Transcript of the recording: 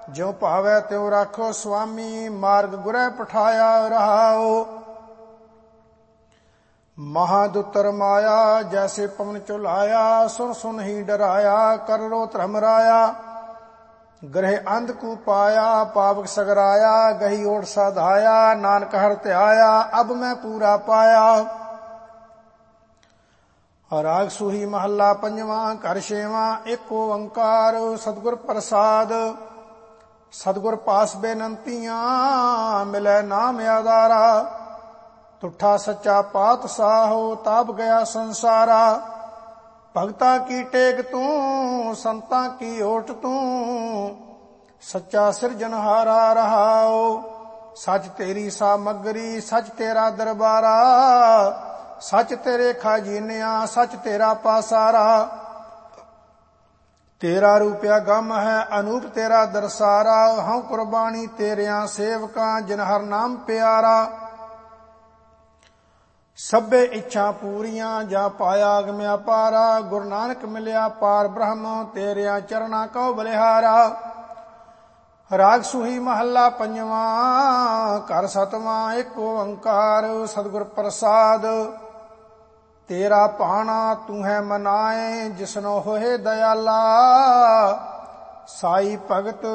ज्यों भावै त्यों राखो स्वामी, मार्ग गुरै पठाया रहाओ। महादुतर माया जैसे पवन चुलाया, सुन सुन ही डराया, कर रो धर्म राया। ग्रह अंध को पाया, पावक सगराया, गही ओट साधाया, नानक हर त्याया, अब मैं पूरा पाया। राग सूही महला पंजवा, घर छेवा, एक ओंकार सतगुर प्रसाद। सतगुर पास बेनंतियां, मिलै नाम आधारा। तुठा सच्चा पातशाहो, ताप गया संसारा। भगता की टेक तू, संतां की ओट तू, सच्चा सिरजनहारा रहाओ। सच तेरी सामग्री, सच तेरा दरबारा, सच तेरे खजानिया, सच तेरा पासारा। तेरा रूपया गम है, अनूप तेरा दरसारा। हूं कुर्बानी तेरिया सेवकां, जिन हर नाम प्यारा। सभे इच्छा पूरियां, जा पाया अगम अपारा। गुरु नानक मिलिया पार ब्रह्म, तेरिया चरना कौ बलिहारा। राग सूही महला पंजवा, घर सतवां, एक ओंकार सतगुर प्रसाद। तेरा भाना तू है मनाए, जिसनो होए दयाला। साई भगत